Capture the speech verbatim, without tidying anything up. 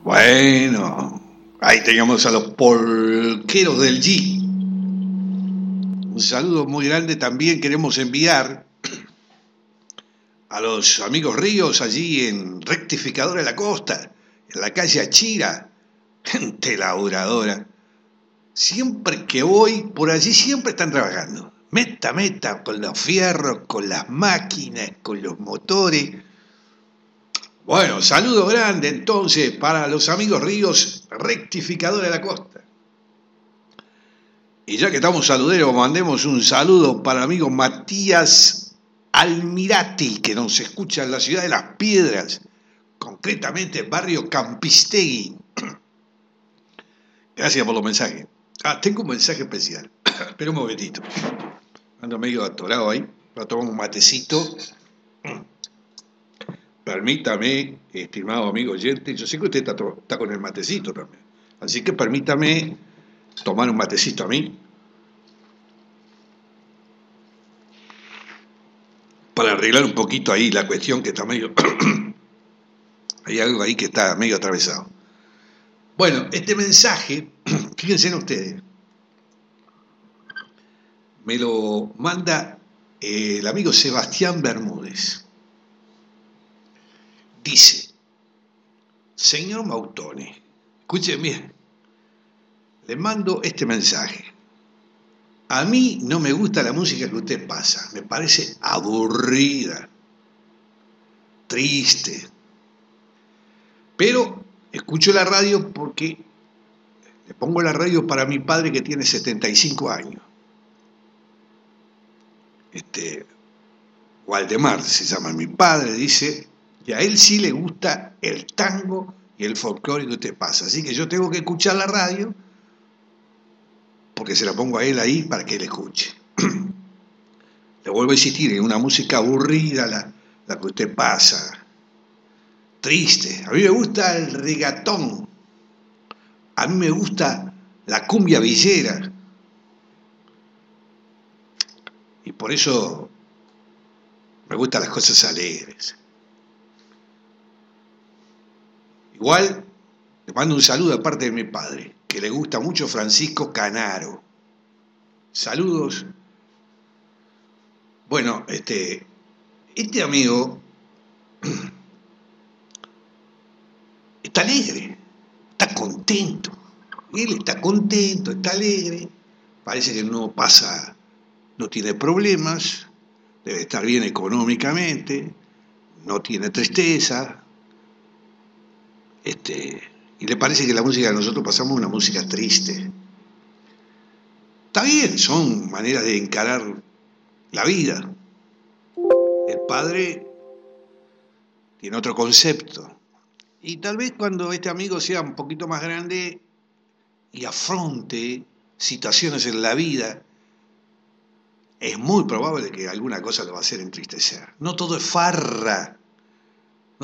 Bueno, ahí teníamos a los polqueros del G. Un saludo muy grande también queremos enviar a los amigos Ríos allí en Rectificadora de la Costa, en la calle Achira, gente laburadora. Siempre que voy por allí, siempre están trabajando. Meta, meta, con los fierros, con las máquinas, con los motores. Bueno, saludo grande entonces para los amigos Ríos, Rectificadora de la Costa. Y ya que estamos saluderos, mandemos un saludo para el amigo Matías Almirati, que nos escucha en la ciudad de Las Piedras, concretamente barrio Campistegui. Gracias por los mensajes. Ah, tengo un mensaje especial. Espera un momentito. Ando medio atorado ahí. Voy a tomar un matecito. Permítame, estimado amigo oyente, yo sé que usted está, está con el matecito también. Así que permítame tomar un matecito a mí. Para arreglar un poquito ahí la cuestión que está medio... Hay algo ahí que está medio atravesado. Bueno, este mensaje, fíjense en ustedes, me lo manda eh, el amigo Sebastián Bermúdez. Dice, señor Mautone, escuchen bien, le mando este mensaje. A mí no me gusta la música que usted pasa, me parece aburrida, triste, pero escucho la radio porque le pongo la radio para mi padre que tiene setenta y cinco años. Este, Waldemar se llama mi padre, dice, y a él sí le gusta el tango y el folclore que usted pasa. Así que yo tengo que escuchar la radio porque se la pongo a él ahí para que él escuche. Le vuelvo a insistir, es una música aburrida la, la que usted pasa, triste. A mí me gusta el regatón, a mí me gusta la cumbia villera, y por eso me gustan las cosas alegres. Igual le mando un saludo de parte de mi padre, que le gusta mucho Francisco Canaro. Saludos. Bueno, este, este amigo está alegre, está contento. Él está contento, está alegre, parece que no pasa, no tiene problemas, debe estar bien económicamente, no tiene tristeza, este, y le parece que la música que nosotros pasamos es una música triste. Está bien, son maneras de encarar la vida. El padre tiene otro concepto. Y tal vez cuando este amigo sea un poquito más grande y afronte situaciones en la vida, es muy probable que alguna cosa lo va a hacer entristecer. No todo es farra,